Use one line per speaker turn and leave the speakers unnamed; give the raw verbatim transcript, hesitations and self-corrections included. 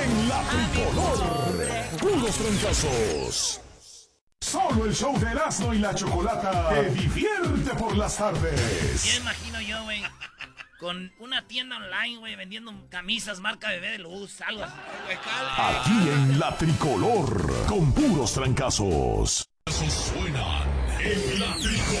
En la tricolor, puros trancazos. Solo el show de Erasmo y la Chocolata te divierte por las tardes.
Ya imagino yo, güey, con una tienda online, güey, vendiendo camisas marca Bebé de Luz, algo así.
Aquí en la tricolor, con puros trancazos. Suenan en la tricolor.